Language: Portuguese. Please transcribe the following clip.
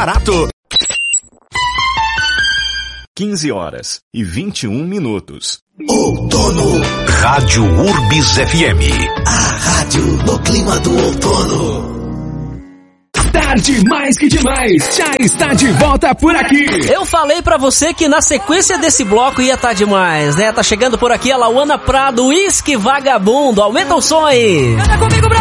barato. 15h21. Outono. Rádio Urbis FM. A rádio no clima do outono. Tarde mais que demais, já está de volta por aqui. Eu falei pra você que na sequência desse bloco ia estar demais, né? Tá chegando por aqui a Lauana Prado, Uísque Vagabundo. Aumenta o som aí. Canta comigo, Brasil!